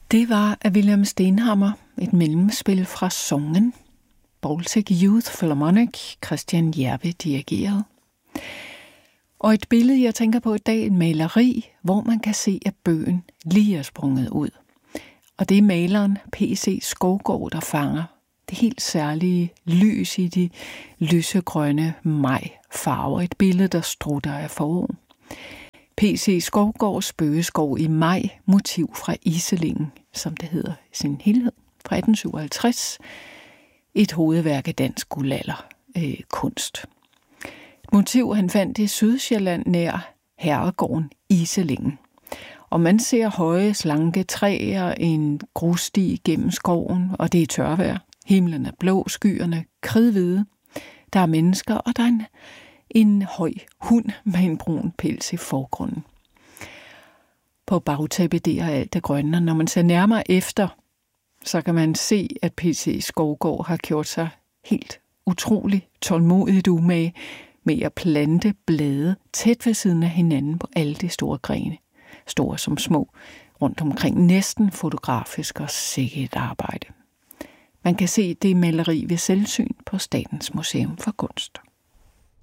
Det var af William Stenhammer, et mellemspil fra Songen. Baltic Youth Philharmonic, Christian Järvi dirigerede. Og et billede, jeg tænker på i dag, et maleri, hvor man kan se, at bøgen lige er sprunget ud. Og det er maleren P.C. Skovgaard, der fanger det helt særlige lys i de lysegrønne majfarver. Et billede, der strutter af forår. P.C. Skovgaards Bøgeskov i maj, motiv fra Iselingen, som det hedder i sin helhed, fra 1857. Et hovedværk af dansk guldalder kunst. Et motiv, han fandt i Sydsjælland nær herregården Iselingen. Og man ser høje, slanke træer, en grussti gennem skoven, og det er tørvejr. Himlen er blå, skyerne kridhvide. Der er mennesker, og der er en høj hund med en brun pels i forgrunden. På bagtæppet er alt det grønne, og når man ser nærmere efter, så kan man se, at P.C. Skovgaard har gjort sig helt utrolig tålmodigt umage med at plante blade tæt ved siden af hinanden på alle de store grene, store som små, rundt omkring, næsten fotografisk og sikkert et arbejde. Man kan se det maleri ved selvsyn på Statens Museum for Kunst.